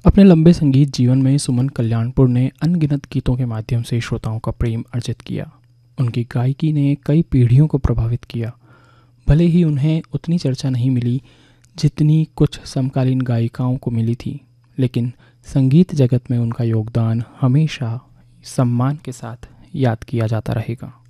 अपने लंबे संगीत जीवन में सुमन कल्याणपुर ने अनगिनत गीतों के माध्यम से श्रोताओं का प्रेम अर्जित किया। उनकी गायकी ने कई पीढ़ियों को प्रभावित किया। भले ही उन्हें उतनी चर्चा नहीं मिली जितनी कुछ समकालीन गायिकाओं को मिली थी, लेकिन संगीत जगत में उनका योगदान हमेशा सम्मान के साथ याद किया जाता रहेगा।